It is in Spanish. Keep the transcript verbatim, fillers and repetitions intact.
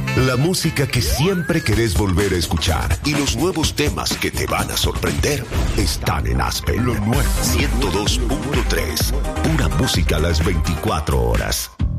La música que siempre querés volver a escuchar y los nuevos temas que te van a sorprender están en Aspen. Lo nuevo. ciento dos punto tres. Pura música a las veinticuatro horas.